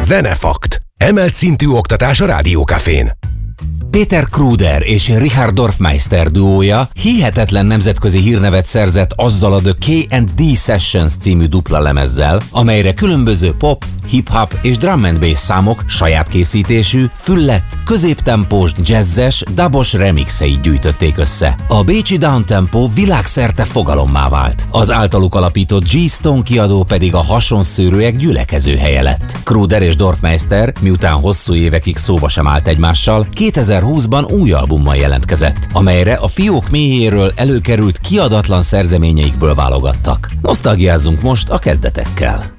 Zenefakt. Emelt szintű oktatás a Rádiókafén. Peter Kruder és Richard Dorfmeister duója hihetetlen nemzetközi hírnevet szerzett azzal a The K&D Sessions című dupla lemezzel, amelyre különböző pop, hip-hop és drum and bass számok saját készítésű, füllett, középtempós, jazzes, dubos remixeit gyűjtötték össze. A bécsi downtempo világszerte fogalommá vált. Az általuk alapított G-Stone kiadó pedig a hasonszőrűek gyülekező helye lett. Kruder és Dorfmeister, miután hosszú évekig szóba sem állt egymással, 2020-ban új albummal jelentkezett, amelyre a fiók mélyéről előkerült kiadatlan szerzeményeikből válogattak. Nosztalgiázzunk most a kezdetekkel.